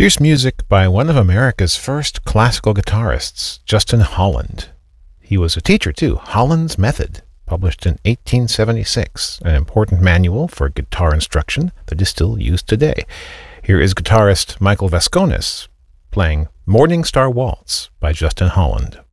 Here's music by one of America's first classical guitarists, Justin Holland. He was a teacher too, Holland's Method, published in 1876, an important manual for guitar instruction that is still used today. Here is guitarist Michael Vasconis playing Morning Star Waltz by Justin Holland.